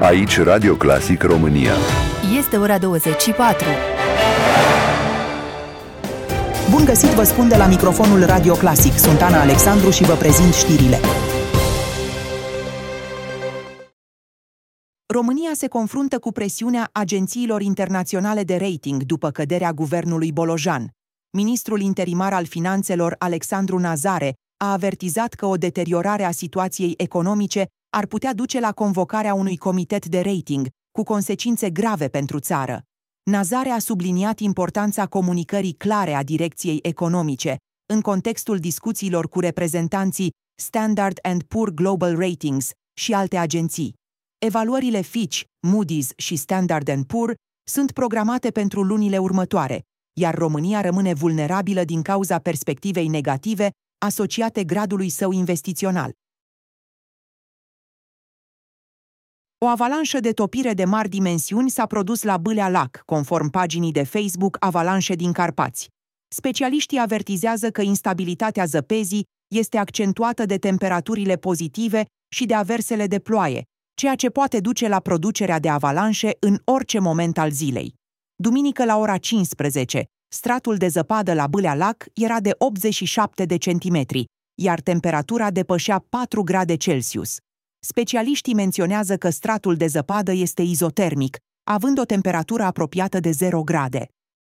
Aici Radio Clasic România. Este ora 24. Bun găsit, vă spun de la microfonul Radio Clasic. Sunt Ana Alexandru și vă prezint știrile. România se confruntă cu presiunea agențiilor internaționale de rating după căderea guvernului Bolojan. Ministrul interimar al Finanțelor, Alexandru Nazare, a avertizat că o deteriorare a situației economice ar putea duce la convocarea unui comitet de rating, cu consecințe grave pentru țară. Nazare a subliniat importanța comunicării clare a direcției economice, în contextul discuțiilor cu reprezentanții Standard & Poor's Global Ratings și alte agenții. Evaluările Fitch, Moody's și Standard & Poor's sunt programate pentru lunile următoare, iar România rămâne vulnerabilă din cauza perspectivei negative asociate gradului său investițional. O avalanșă de topire de mari dimensiuni s-a produs la Bâlea Lac, conform paginii de Facebook Avalanșe din Carpați. Specialiștii avertizează că instabilitatea zăpezii este accentuată de temperaturile pozitive și de aversele de ploaie, ceea ce poate duce la producerea de avalanșe în orice moment al zilei. Duminică la ora 15, stratul de zăpadă la Bâlea Lac era de 87 de centimetri, iar temperatura depășea 4 grade Celsius. Specialiștii menționează că stratul de zăpadă este izotermic, având o temperatură apropiată de 0 grade.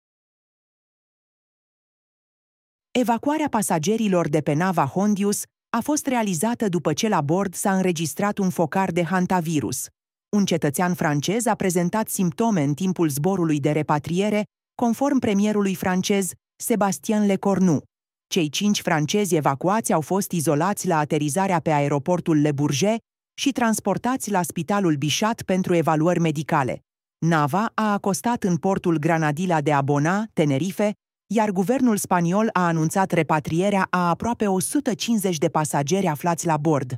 Evacuarea pasagerilor de pe nava Hondius a fost realizată după ce la bord s-a înregistrat un focar de hantavirus. Un cetățean francez a prezentat simptome în timpul zborului de repatriere, conform premierului francez Sébastien Lecornu. Cei 5 francezi evacuați au fost izolați la aterizarea pe aeroportul Le Bourget și transportați la spitalul Bichat pentru evaluări medicale. Nava a acostat în portul Granadilla de Abona, Tenerife, iar guvernul spaniol a anunțat repatrierea a aproape 150 de pasageri aflați la bord.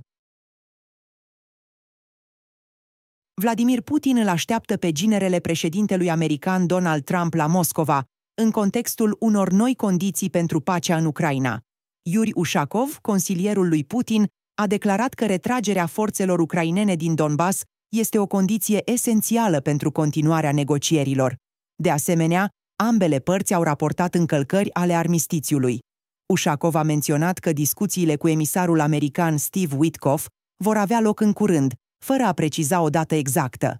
Vladimir Putin îl așteaptă pe ginerele președintelui american Donald Trump la Moscova, în contextul unor noi condiții pentru pacea în Ucraina. Yuri Ushakov, consilierul lui Putin, a declarat că retragerea forțelor ucrainene din Donbass este o condiție esențială pentru continuarea negocierilor. De asemenea, ambele părți au raportat încălcări ale armistițiului. Ushakov a menționat că discuțiile cu emisarul american Steve Witkoff vor avea loc în curând, fără a preciza o dată exactă.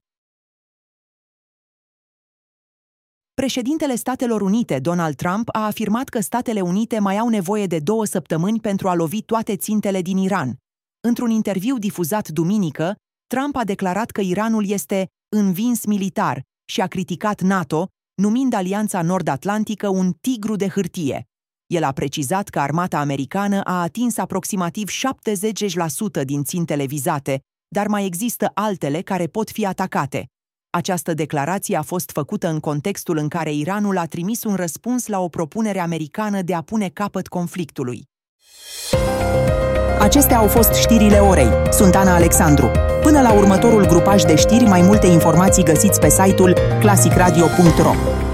Președintele Statelor Unite, Donald Trump, a afirmat că Statele Unite mai au nevoie de 2 săptămâni pentru a lovi toate țintele din Iran. Într-un interviu difuzat duminică, Trump a declarat că Iranul este învins militar și a criticat NATO, numind Alianța Nord-Atlantică un tigru de hârtie. El a precizat că armata americană a atins aproximativ 70% din țintele vizate, dar mai există altele care pot fi atacate. Această declarație a fost făcută în contextul în care Iranul a trimis un răspuns la o propunere americană de a pune capăt conflictului. Acestea au fost știrile orei. Sunt Ana Alexandru. Până la următorul grupaj de știri, mai multe informații găsiți pe site-ul classicradio.ro.